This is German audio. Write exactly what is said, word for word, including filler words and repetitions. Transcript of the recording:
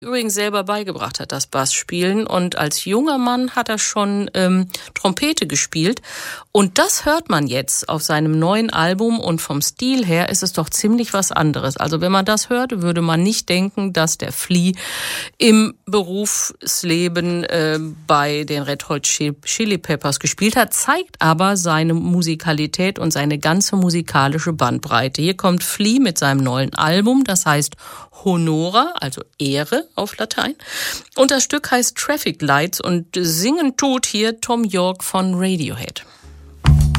übrigens selber beigebracht hat, das Bassspielen. Und als junger Mann hat er schon ähm, Trompete gespielt. Und das hört man jetzt auf seinem neuen Album. Und vom Stil her ist es doch ziemlich was anderes. Also wenn man das hört, würde man nicht denken, dass der Flea im Berufsleben äh, bei den Red Hot Chili Peppers gespielt hat, zeigt aber seine Musikalität und seine ganze musikalische Bandbreite. Hier kommt Flea mit seinem neuen Album, das heißt Honora, also Ehre auf Latein. Und das Stück heißt Traffic Lights und singen tut hier Tom York von Radiohead.